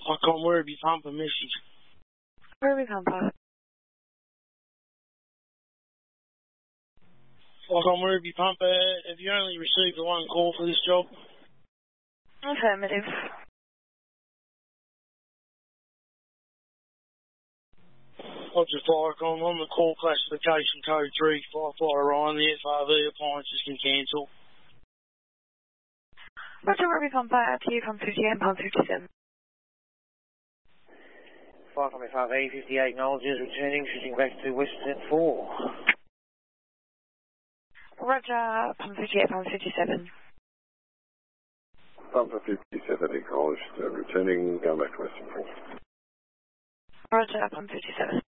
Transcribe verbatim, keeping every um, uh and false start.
I can't Werribee Pumper message. Werribee Pumper. I can't Werribee Pumper. Have you only received the one call for this job? Affirmative. Roger, Firecom. On the call classification code three five five Ryan, the F R V appliances can cancel. Roger, Werribee Pumper, at you, pump fifty-eight, pump fifty-seven. Firecom F R V fifty-eight acknowledges returning, shooting back to Western four. Roger, pump fifty-eight, pump fifty-seven. Pumper fifty-seven acknowledged, uh, returning, go back to Western four. Roger, pump fifty-seven.